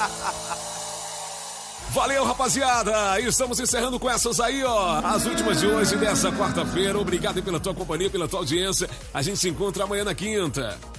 Valeu, rapaziada. Estamos encerrando com essas aí, ó. As últimas de hoje, dessa quarta-feira. Obrigado pela tua companhia, pela tua audiência. A gente se encontra amanhã na quinta.